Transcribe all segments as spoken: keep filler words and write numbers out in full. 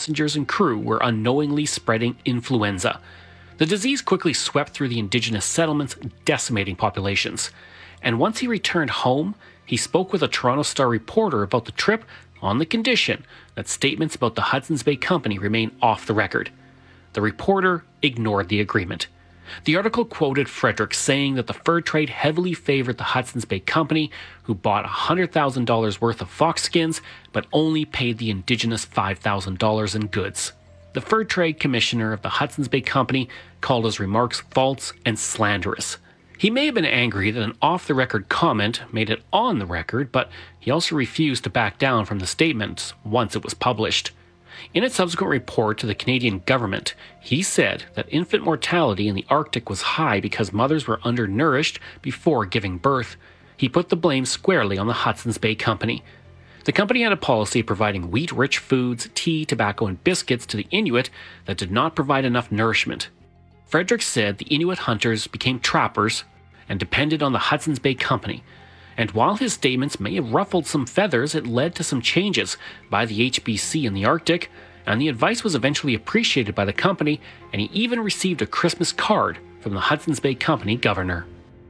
passengers and crew were unknowingly spreading influenza. The disease quickly swept through the indigenous settlements, decimating populations. And once he returned home, he spoke with a Toronto Star reporter about the trip on the condition that statements about the Hudson's Bay Company remain off the record. The reporter ignored the agreement. The article quoted Frederick saying that the fur trade heavily favored the Hudson's Bay Company, who bought one hundred thousand dollars worth of fox skins, but only paid the indigenous five thousand dollars in goods. The fur trade commissioner of the Hudson's Bay Company called his remarks false and slanderous. He may have been angry that an off-the-record comment made it on the record, but he also refused to back down from the statement once it was published. In a subsequent report to the Canadian government, he said that infant mortality in the Arctic was high because mothers were undernourished before giving birth. He put the blame squarely on the Hudson's Bay Company. The company had a policy providing wheat-rich foods, tea, tobacco, and biscuits to the Inuit that did not provide enough nourishment. Frederick said the Inuit hunters became trappers and depended on the Hudson's Bay Company. And while his statements may have ruffled some feathers, it led to some changes by the H B C in the Arctic, and the advice was eventually appreciated by the company, and he even received a Christmas card from the Hudson's Bay Company governor.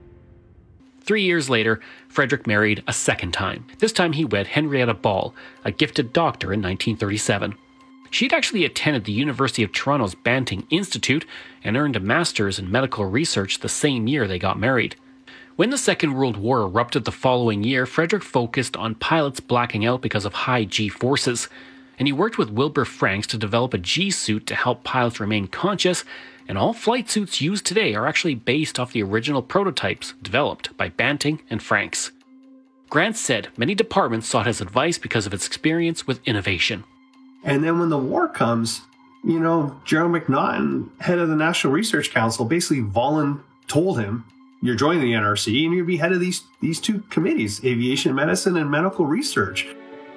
Three years later, Frederick married a second time. This time he wed Henrietta Ball, a gifted doctor in nineteen thirty-seven. She'd actually attended the University of Toronto's Banting Institute and earned a master's in medical research the same year they got married. When the Second World War erupted the following year, Frederick focused on pilots blacking out because of high G-forces, and he worked with Wilbur Franks to develop a G-suit to help pilots remain conscious, and all flight suits used today are actually based off the original prototypes developed by Banting and Franks. Grant said many departments sought his advice because of its experience with innovation. And then when the war comes, you know, Gerald McNaughton, head of the National Research Council, basically volun told him, you're joining the N R C and you'll be head of these, these two committees, aviation medicine and medical research.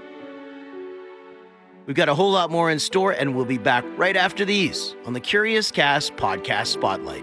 We've got a whole lot more in store, and we'll be back right after these on the Curious Cast Podcast Spotlight.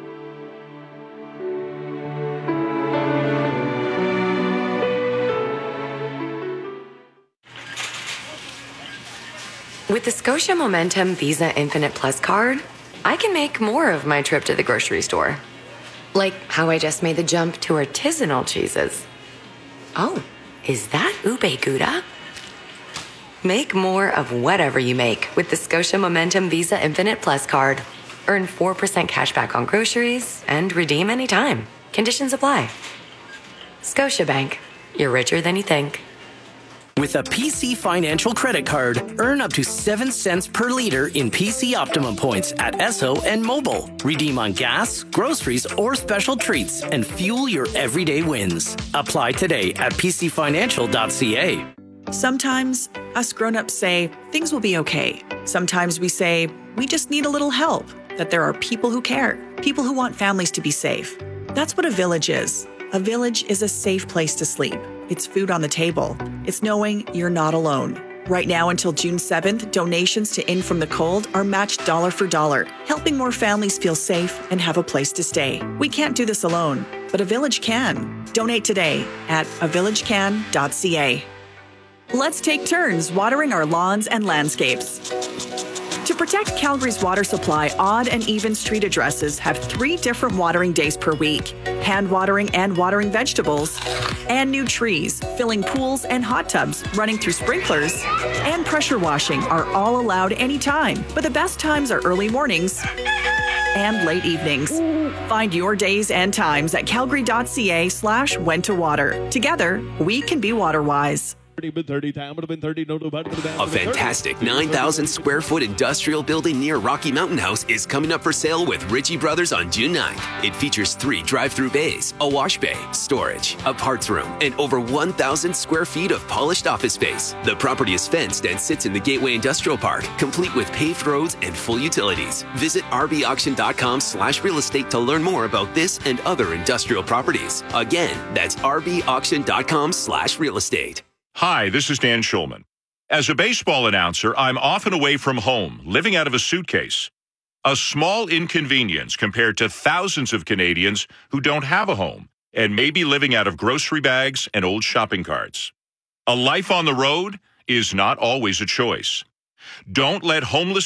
With the Scotia Momentum Visa Infinite Plus card, I can make more of my trip to the grocery store. Like how I just made the jump to artisanal cheeses. Oh, is that ube gouda? Make more of whatever you make with the Scotia Momentum Visa Infinite Plus card. Earn four percent cash back on groceries and redeem anytime. Conditions apply. Scotiabank. You're richer than you think. With a P C Financial credit card, earn up to seven cents per liter in P C Optimum points at Esso and Mobile. Redeem on gas, groceries, or special treats and fuel your everyday wins. Apply today at p c financial dot c a. Sometimes us grown-ups say things will be okay. Sometimes we say we just need a little help, that there are people who care, people who want families to be safe. That's what a village is. A village is a safe place to sleep. It's food on the table. It's knowing you're not alone. Right now until June seventh, donations to In From the Cold are matched dollar for dollar, helping more families feel safe and have a place to stay. We can't do this alone, but a village can. Donate today at a village can dot c a. Let's take turns watering our lawns and landscapes. To protect Calgary's water supply, odd and even street addresses have three different watering days per week. Hand watering and watering vegetables, and new trees, filling pools and hot tubs, running through sprinklers, and pressure washing are all allowed anytime. But the best times are early mornings and late evenings. Find your days and times at calgary dot c a slash when to water. Together, we can be water-wise. A fantastic nine thousand square foot industrial building near Rocky Mountain House is coming up for sale with Ritchie Brothers on June ninth. It features three drive-through bays, a wash bay, storage, a parts room, and over one thousand square feet of polished office space. The property is fenced and sits in the Gateway Industrial Park, complete with paved roads and full utilities. Visit r b auction dot com slash real estate to learn more about this and other industrial properties. Again, that's r b auction dot com slash real estate. Hi, this is Dan Schulman. As a baseball announcer, I'm often away from home, living out of a suitcase. A small inconvenience compared to thousands of Canadians who don't have a home and may be living out of grocery bags and old shopping carts. A life on the road is not always a choice. Don't let homeless